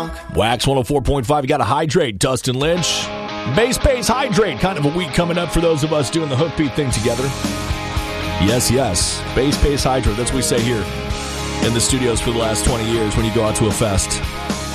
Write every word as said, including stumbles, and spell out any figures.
Wax one oh four point five, you got to hydrate, Dustin Lynch. Base, base, hydrate. Kind of a week coming up for those of us doing the hook beat thing together. Yes, yes. Base, base, hydrate. That's what we say here in the studios for the last twenty years when you go out to a fest.